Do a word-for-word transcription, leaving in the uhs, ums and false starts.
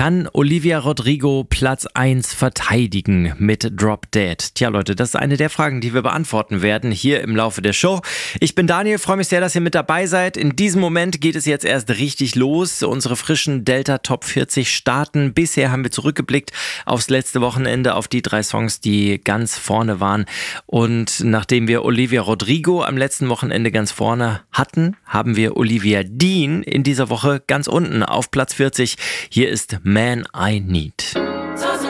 Kann Olivia Rodrigo Platz eins verteidigen mit Drop Dead? Tja Leute, das ist eine der Fragen, die wir beantworten werden hier im Laufe der Show. Ich bin Daniel, freue mich sehr, dass ihr mit dabei seid. In diesem Moment geht es jetzt erst richtig los. Unsere frischen Delta Top vierzig starten. Bisher haben wir zurückgeblickt aufs letzte Wochenende, auf die drei Songs, die ganz vorne waren. Und nachdem wir Olivia Rodrigo am letzten Wochenende ganz vorne hatten, haben wir Olivia Dean in dieser Woche ganz unten auf Platz vierzig. Hier ist Man I Need.